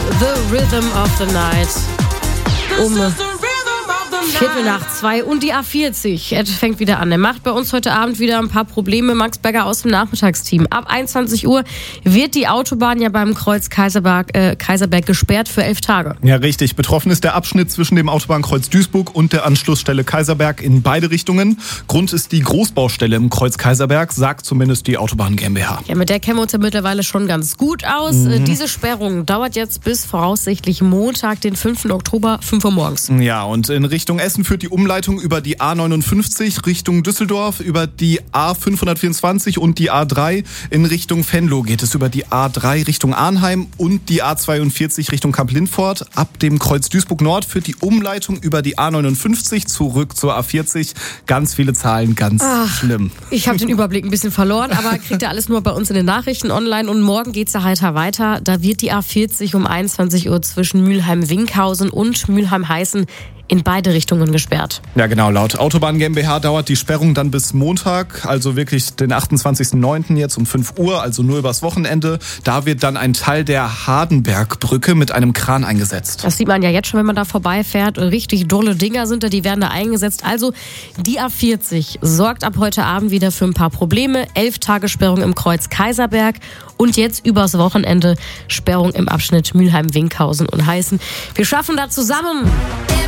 The Rhythm of the Night. Um 1:45 und die A40. Ed fängt wieder an. Er macht bei uns heute Abend wieder ein paar Probleme. Max Becker aus dem Nachmittagsteam. Ab 21 Uhr wird die Autobahn ja beim Kreuz Kaiserberg gesperrt für 11 Tage. Ja, richtig. Betroffen ist der Abschnitt zwischen dem Autobahnkreuz Duisburg und der Anschlussstelle Kaiserberg in beide Richtungen. Grund ist die Großbaustelle im Kreuz Kaiserberg, sagt zumindest die Autobahn GmbH. Ja, mit der kennen wir uns ja mittlerweile schon ganz gut aus. Diese Sperrung dauert jetzt bis voraussichtlich Montag, den 5. Oktober, 5 Uhr morgens. Ja, und in Richtung Essen führt die Umleitung über die A59 Richtung Düsseldorf, über die A524 und die A3. In Richtung Venlo geht es über die A3 Richtung Arnheim und die A42 Richtung Kamp-Lindfort. Ab dem Kreuz Duisburg Nord führt die Umleitung über die A59 zurück zur A40. Ganz viele Zahlen, ganz schlimm. Ich habe den Überblick ein bisschen verloren, aber kriegt ihr alles nur bei uns in den Nachrichten online. Und morgen geht's ja heiter weiter. Da wird die A40 um 21 Uhr zwischen Mülheim-Winkhausen und Mülheim-Heißen in beide Richtungen gesperrt. Ja, genau. Laut Autobahn GmbH dauert die Sperrung dann bis Montag, also wirklich den 28.09. jetzt um 5 Uhr, also nur übers Wochenende. Da wird dann ein Teil der Hardenbergbrücke mit einem Kran eingesetzt. Das sieht man ja jetzt schon, wenn man da vorbeifährt. Richtig dolle Dinger sind da, die werden da eingesetzt. Also die A40 sorgt ab heute Abend wieder für ein paar Probleme. 11 Tage Sperrung im Kreuz Kaiserberg und jetzt übers Wochenende Sperrung im Abschnitt Mülheim-Winkhausen und Heißen. Wir schaffen da zusammen.